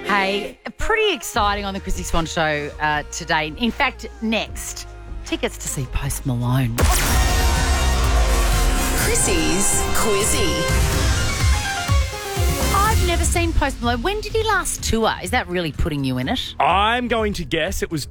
Hey, pretty exciting on the Chrissy Swan Show today. In fact, next, tickets to see Post Malone. Chrissy's Quizzy. I've never seen Post Malone. When did he last tour? Is that really putting you in it? I'm going to guess it was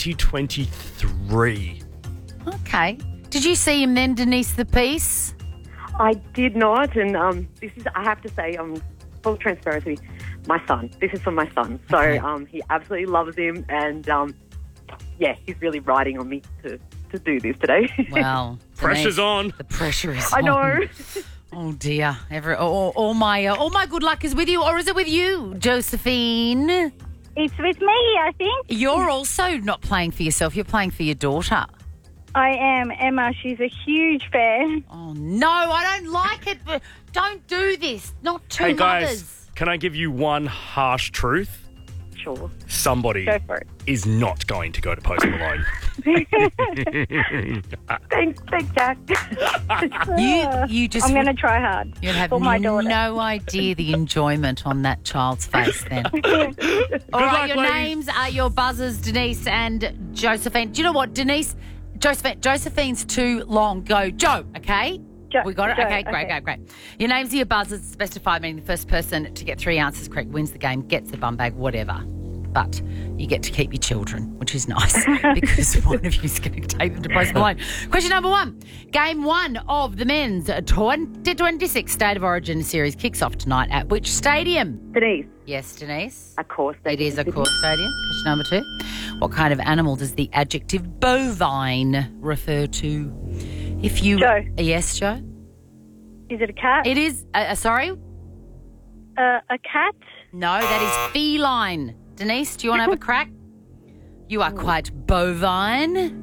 2023. Okay. Did you see him then, Denise the Piece? I did not, and this is, I have to say, full transparency, my son. This is for my son. So Okay. he absolutely loves him, and he's really riding on me to do this today. Well, Pressure's Denise, on. The pressure is I on. know. Oh, dear. All my good luck is with you, or is it with you, Josephine? It's with me, I think. You're also not playing for yourself. You're playing for your daughter. I am. Emma, she's a huge fan. Oh, no, I don't like it. But don't do this. Not two Hey, guys, mothers. can I give you one harsh truth? Sure. Somebody Go for it. is not going to go to Post Malone. Thanks, Jack. You just... I'm going to try hard You'll have for my daughter. no idea the enjoyment on that child's face then. All Good right, luck, your ladies. names are your buzzers, Denise and Josephine. Do you know what, Denise? Josephine's too long. Go, Joe, okay? We got it? Joe, Okay, great. Your names are your buzzers. It's best of five, meaning the first person to get 3 answers correct wins the game, gets the bum bag, whatever. But you get to keep your children, which is nice because one of you is going to take them to Post Malone. Question number 1. Game 1 of the men's 2026 State of Origin series kicks off tonight at which stadium? Denise, Yes, Denise. of course. It is a court stadium. Question number 2. What kind of animal does the adjective bovine refer to? If you... Joe. Yes, Joe? Is it a cat? It is... sorry? A cat? No, that is feline. Denise, do you want to have a crack? You are quite bovine.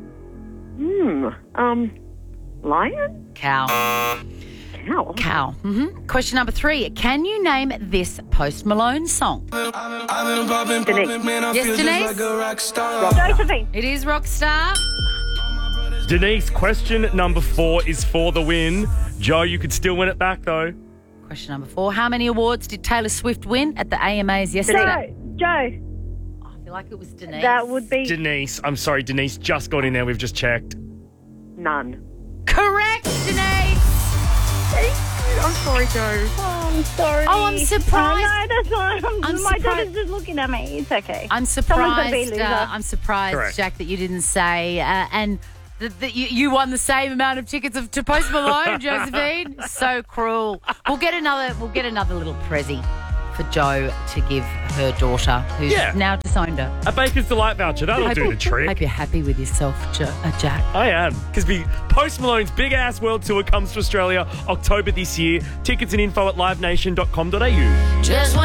Lion? Cow. Cow? Question number 3. Can you name this Post Malone song? Denise. Yes, Denise? Josephine. It is Rockstar. Denise, question number 4 is for the win. Joe, you could still win it back, though. Question number 4. How many awards did Taylor Swift win at the AMAs yesterday? Joe. I feel like it was Denise. That would be... Denise, I'm sorry, Denise just got in there. We've just checked. None. Correct, Denise. I'm sorry, Joe. Oh, I'm sorry. Oh, I'm surprised. Oh, no, that's not... I'm my surprised. daughter's just looking at me. It's okay. I'm Someone's gonna be a surprised. loser. I'm surprised, Correct. Jack, that you didn't say. And that you won the same amount of tickets to Post Malone, Josephine. So cruel. We'll get another little prezi for Joe to give her daughter, who's Yeah. now disowned her. A Baker's Delight voucher. That'll do the trick. Hope you're happy with yourself, Jack. I am. Because Post Malone's Big Ass World Tour comes to Australia October this year. Tickets and info at livenation.com.au. Just when